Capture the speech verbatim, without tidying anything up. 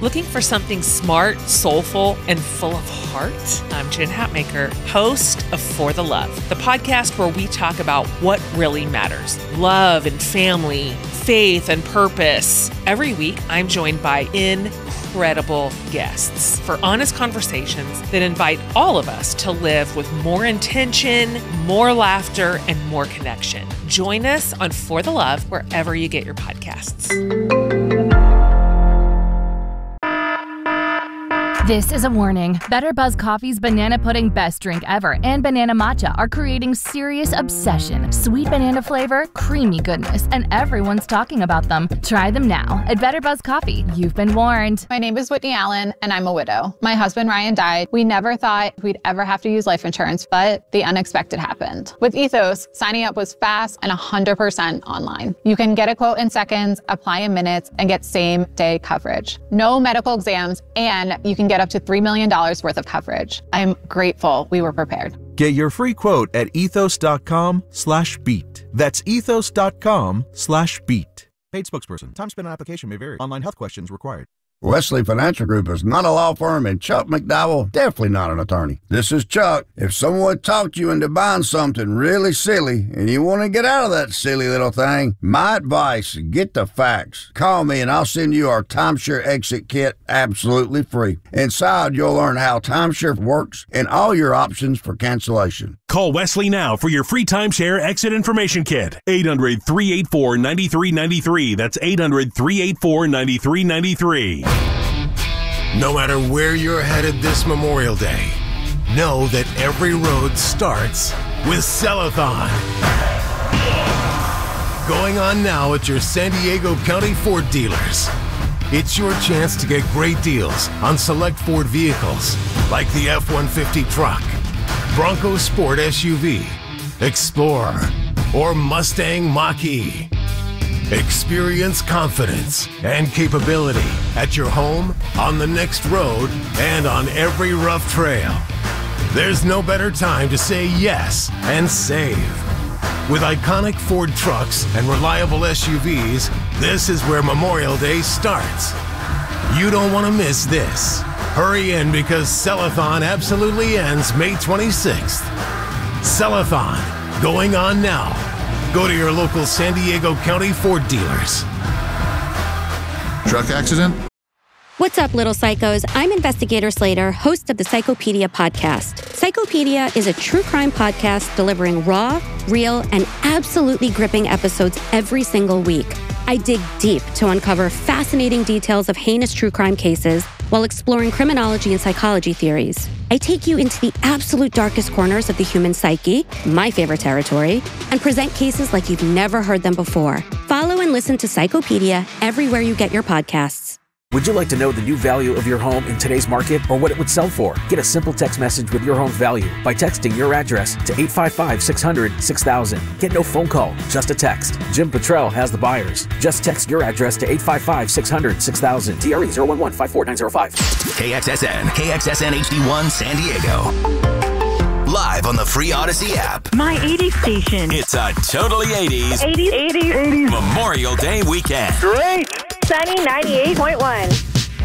Looking for something smart, soulful, and full of heart? I'm Jen Hatmaker, host of For the Love, the podcast where we talk about what really matters: love and family, faith and purpose. Every week, I'm joined by incredible guests for honest conversations that invite all of us to live with more intention, more laughter, and more connection. Join us on For the Love wherever you get your podcasts. This is a warning. Better Buzz Coffee's Banana Pudding Best Drink Ever and Banana Matcha are creating serious obsession. Sweet banana flavor, creamy goodness, and everyone's talking about them. Try them now at Better Buzz Coffee. You've been warned. My name is Whitney Allen, and I'm a widow. My husband, Ryan, died. We never thought we'd ever have to use life insurance, but the unexpected happened. With Ethos, signing up was fast and one hundred percent online. You can get a quote in seconds, apply in minutes, and get same-day coverage. No medical exams, and you can get up to three million dollars worth of coverage. I'm grateful we were prepared. Get your free quote at ethos.com slash beat. That's ethos.com slash beat. Paid spokesperson. Time spent on application may vary. Online health questions required. Wesley Financial Group is not a law firm, and Chuck McDowell definitely not an attorney. This is Chuck. If someone talked you into buying something really silly and you want to get out of that silly little thing, my advice, get the facts. Call me and I'll send you our timeshare exit kit absolutely free. Inside, you'll learn how timeshare works and all your options for cancellation. Call Wesley now for your free timeshare exit information kit. eight hundred, three eight four, nine three nine three. That's eight hundred, three eight four, nine three nine three. No matter where you're headed this Memorial Day, know that every road starts with Cellathon. Going on now at your San Diego County Ford dealers. It's your chance to get great deals on select Ford vehicles like the F one fifty truck, Bronco Sport S U V, Explorer, or Mustang Mach-E. Experience confidence and capability at your home, on the next road, and on every rough trail. There's no better time to say yes and save. With iconic Ford trucks and reliable S U Vs, this is where Memorial Day starts. You don't want to miss this. Hurry in because Cellathon absolutely ends May twenty-sixth. Cellathon, going on now. Go to your local San Diego County Ford dealers. Truck accident? What's up, little psychos? I'm Investigator Slater, host of the Psychopedia podcast. Psychopedia is a true crime podcast delivering raw, real, and absolutely gripping episodes every single week. I dig deep to uncover fascinating details of heinous true crime cases while exploring criminology and psychology theories. I take you into the absolute darkest corners of the human psyche, my favorite territory, and present cases like you've never heard them before. Follow and listen to Psychopedia everywhere you get your podcasts. Would you like to know the new value of your home in today's market or what it would sell for? Get a simple text message with your home's value by texting your address to eight five five, six hundred, six thousand. Get no phone call, just a text. Jim Petrell has the buyers. Just text your address to eight five five, six hundred, six thousand. T R E zero one one, five four nine zero five. K X S N, K X S N H D one San Diego. Live on the free Odyssey app. My eighties station. It's a totally eighties. eighties, eighties, eighties. Memorial Day weekend. Great. Sunny ninety-eight point one.